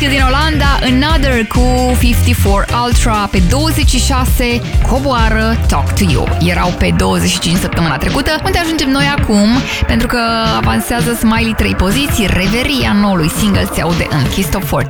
muzică din Olanda, Another cu 54 Ultra. Pe 26 coboară Talk to You. Erau pe 25 săptămâna trecută. Unde ajungem noi acum? Pentru că avansează Smiley 3 poziții. Reveria noului single se aude în Kiss Top 40.